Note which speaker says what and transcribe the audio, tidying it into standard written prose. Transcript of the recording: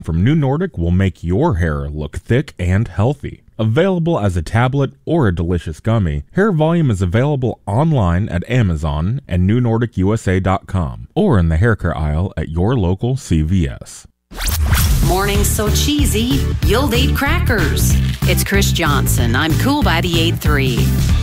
Speaker 1: from New Nordic will make your hair look thick and healthy. Available as a tablet or a delicious gummy, Hair Volume is available online at Amazon and NewNordicUSA.com or in the hair care aisle at your local CVS.
Speaker 2: Mornings so cheesy, you'll eat crackers. It's Chris Johnson. I'm Cool by the 8-3.